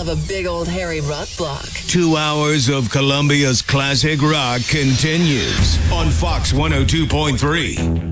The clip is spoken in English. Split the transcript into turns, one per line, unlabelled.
love a big old hairy rock block.
2 hours of Colombia's classic rock continues on Fox 102.3.